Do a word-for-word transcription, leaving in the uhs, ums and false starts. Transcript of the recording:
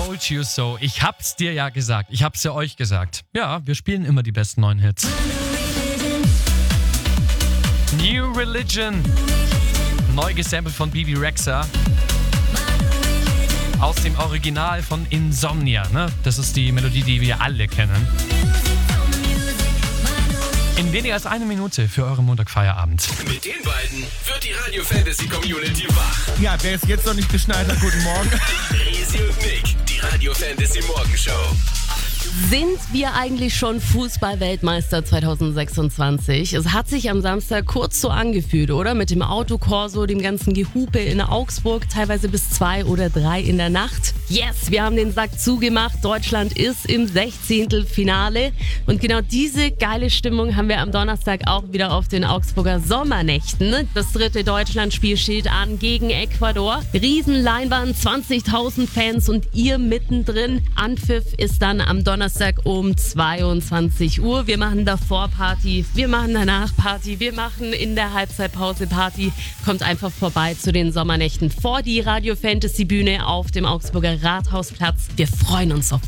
Told you so. Ich hab's dir ja gesagt. Ich hab's ja euch gesagt. Ja, wir spielen immer die besten neuen Hits. New Religion. Neu gesampelt von Bebe Rexha. Aus dem Original von Insomnia. Ne? Das ist die Melodie, die wir alle kennen. In weniger als eine Minute für euren Montagfeierabend. Mit den beiden wird die Radio Fantasy Community wach. Ja, wer es jetzt noch nicht geschnallt hat, guten Morgen. Resi und Nick, die Radio Fantasy Morgenshow. Sind wir eigentlich schon Fußball-Weltmeister zwanzig sechsundzwanzig? Es hat sich am Samstag kurz so angefühlt, oder? Mit dem Autokorso, dem ganzen Gehupe in Augsburg, teilweise bis zwei oder drei in der Nacht. Yes, wir haben den Sack zugemacht. Deutschland ist im Sechzehntelfinale. Und genau diese geile Stimmung haben wir am Donnerstag auch wieder auf den Augsburger Sommernächten. Das dritte Deutschlandspiel steht an gegen Ecuador. Riesenleinwand, zwanzigtausend Fans und ihr mittendrin. Anpfiff ist dann am Donnerstag um zweiundzwanzig Uhr. Wir machen davor Party, wir machen danach Party, wir machen in der Halbzeitpause Party. Kommt einfach vorbei zu den Sommernächten vor die Radio Fantasy Bühne auf dem Augsburger Rathausplatz. Wir freuen uns auf